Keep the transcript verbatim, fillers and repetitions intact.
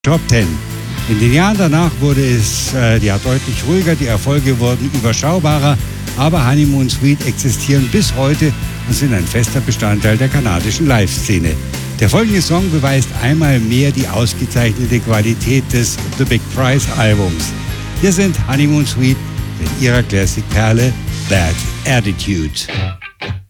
Top Ten. In den Jahren danach wurde es äh, ja deutlich ruhiger, die Erfolge wurden überschaubarer, aber Honeymoon Suite existieren bis heute und sind ein fester Bestandteil der kanadischen Live-Szene. Der folgende Song beweist einmal mehr die ausgezeichnete Qualität des The Big Prize Albums. Hier sind Honeymoon Suite mit ihrer Classic-Perle Bad Attitude.